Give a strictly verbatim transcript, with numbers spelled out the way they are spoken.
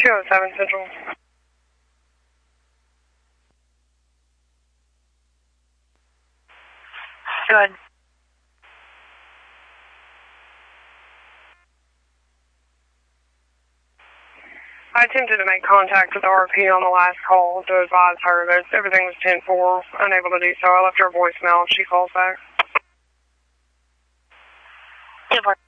two oh seven Central. Good. I attempted to make contact with R P on the last call to advise her that everything was ten four, unable to do so. I left her a voicemail if she calls back. Good work.